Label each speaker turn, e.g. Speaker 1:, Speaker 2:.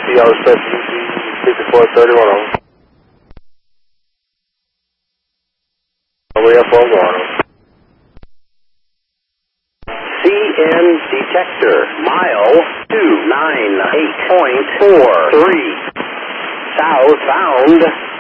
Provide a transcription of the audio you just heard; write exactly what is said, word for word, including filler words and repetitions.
Speaker 1: copy. I was set U C fifty-four thirty-one on. We have phone on.
Speaker 2: C N detector, mile two nine eight point four three, southbound.